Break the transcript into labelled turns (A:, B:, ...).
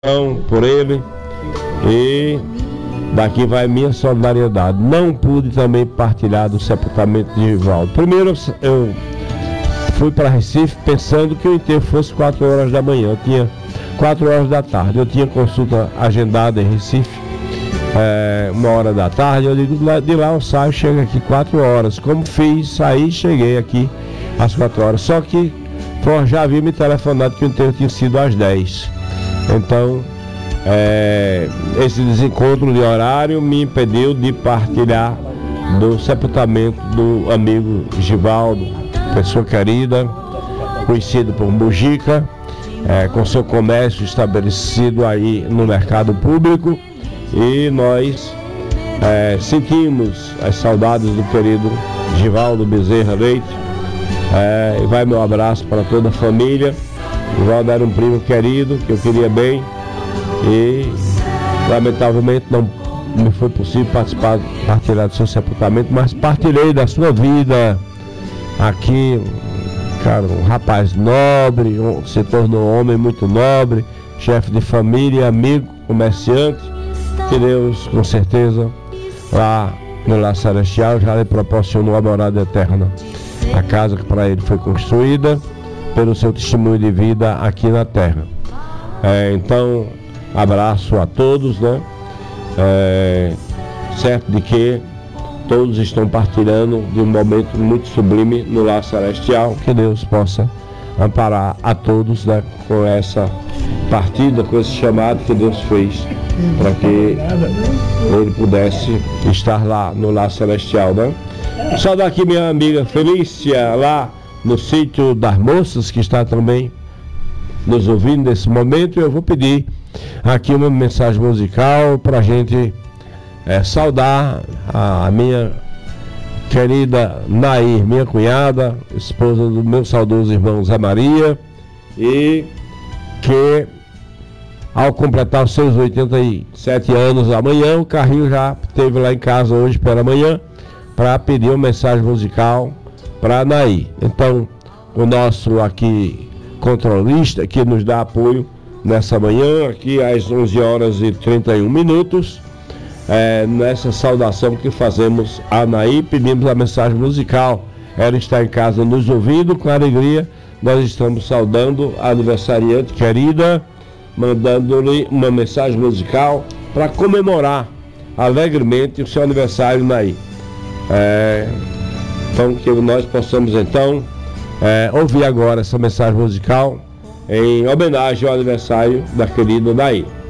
A: por ele, e daqui vai minha solidariedade. Não pude também partilhar do sepultamento de Givaldo. Primeiro eu fui para Recife pensando que o enterro fosse 4 horas da manhã. Eu tinha 4 horas da tarde, eu tinha consulta agendada em Recife, 1h da tarde. Eu digo, de lá eu saio, chego aqui 4 horas. Como fiz, saí, cheguei aqui às 4 horas. Só que já havia me telefonado que o enterro tinha sido às 10. Então, esse desencontro de horário me impediu de partilhar do sepultamento do amigo Givaldo, pessoa querida, conhecido por Mujica, com seu comércio estabelecido aí no mercado público, e nós sentimos as saudades do querido Givaldo Bezerra Leite. Vai meu abraço para toda a família. Givaldo era um primo querido que eu queria bem, e lamentavelmente não me foi possível partilhar do seu sepultamento, mas partilhei da sua vida aqui. Cara, um rapaz nobre, se tornou um homem muito nobre, chefe de família, amigo, comerciante, que Deus, com certeza, lá no Lar Celestial já lhe proporcionou a morada eterna. A casa que para ele foi construída pelo seu testemunho de vida aqui na terra. Então, abraço a todos, né? Certo de que todos estão partilhando de um momento muito sublime no Lar Celestial. Que Deus possa amparar a todos, né, com essa partida, com esse chamado que Deus fez para que ele pudesse estar lá no Lar Celestial, né? Só daqui minha amiga Felícia, lá no sítio das Moças, que está também nos ouvindo nesse momento. Eu vou pedir aqui uma mensagem musical para a gente saudar a minha querida Nair, minha cunhada, esposa do meu saudoso irmão Zé Maria, e que ao completar os seus 87 anos amanhã, o Carrinho já esteve lá em casa hoje pela manhã para pedir uma mensagem musical para Nair. Então, o nosso aqui controlista que nos dá apoio nessa manhã, aqui às 11h31, nessa saudação que fazemos a Nair, pedimos a mensagem musical. Ela está em casa nos ouvindo com alegria. Nós estamos saudando a aniversariante querida, mandando-lhe uma mensagem musical para comemorar alegremente o seu aniversário, Nair. Então, que nós possamos então ouvir agora essa mensagem musical em homenagem ao aniversário da querida Nair.